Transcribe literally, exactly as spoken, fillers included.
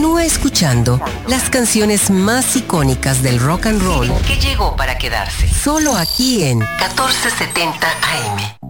Continúa escuchando las canciones más icónicas del rock and roll que llegó para quedarse. solo aquí en catorce setenta A M.